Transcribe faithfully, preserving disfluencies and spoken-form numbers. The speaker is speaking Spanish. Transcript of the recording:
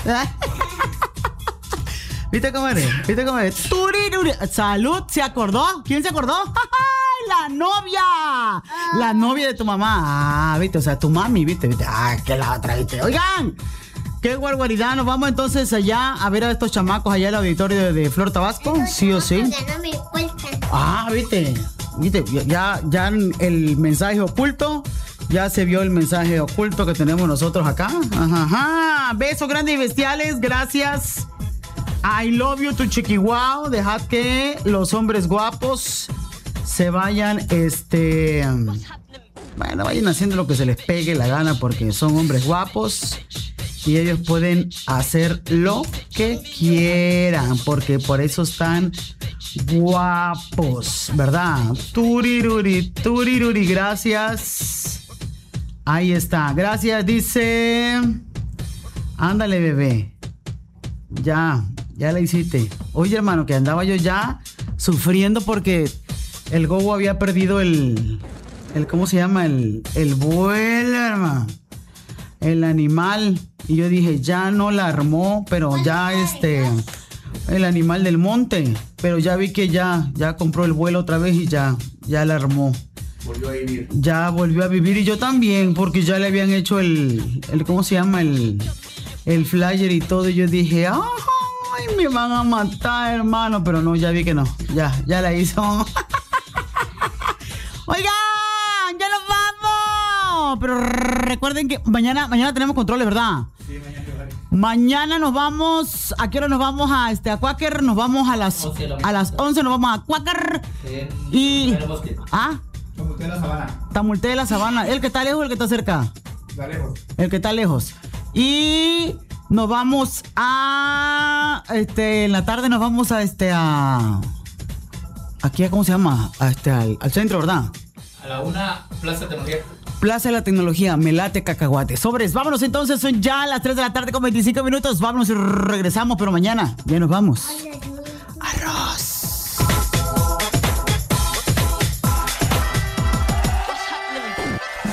¿Viste cómo eres? ¿Viste cómo eres? Turiruri. Salud, ¿se acordó? ¿Quién se acordó? ¡La novia! Ah. La novia de tu mamá. Ah, viste, o sea, tu mami, viste, viste. Ah, que la otra, viste. Oigan, qué guarguaridad. Nos vamos entonces allá a ver a estos chamacos allá al auditorio de, de Flor Tabasco. Entonces, sí o sí. Ya no me cuentan. Ah, viste. Viste, ya, ya el mensaje oculto. Ya se vio el mensaje oculto que tenemos nosotros acá. Ajá, ajá. Besos grandes y bestiales. Gracias. I love you, tu chiquihuao. Dejad que los hombres guapos se vayan, este... Bueno, vayan haciendo lo que se les pegue la gana porque son hombres guapos y ellos pueden hacer lo que quieran porque por eso están guapos, ¿verdad? Turiruri, turiruri, gracias. Ahí está, gracias, dice... Ándale, bebé. Ya, ya la hiciste. Oye, hermano, que andaba yo ya sufriendo porque el Gogo había perdido el... el ¿cómo se llama? El, el vuelo, hermano. El animal. Y yo dije, ya no la armó, pero ya este... el animal del monte. Pero ya vi que ya, ya compró el vuelo otra vez y ya, ya la armó. Volvió a vivir. Ya volvió a vivir y yo también, porque ya le habían hecho el... el ¿cómo se llama? El... el flyer y todo, y yo dije, ay, me van a matar, hermano, pero no, ya vi que no, ya, ya la hizo. Oigan, ya nos vamos, pero recuerden que mañana, mañana tenemos controles, ¿verdad? Sí, mañana. Mañana nos vamos, ¿a qué hora nos vamos a este a Quaker? Nos vamos a las a las once, nos vamos a Quaker y ah, Tamulte de la Sabana. Tamulte de la Sabana, el que está lejos, el que está cerca. Está lejos. El que está lejos. Y nos vamos a este en la tarde nos vamos a este a aquí a, ¿cómo se llama? A este al, al centro, ¿verdad? A la una, Plaza de Tecnología. Plaza de la Tecnología, me late cacahuate. Sobres, vámonos entonces, son ya las tres de la tarde con veinticinco minutos. Vámonos y regresamos, pero mañana ya nos vamos. Arroz.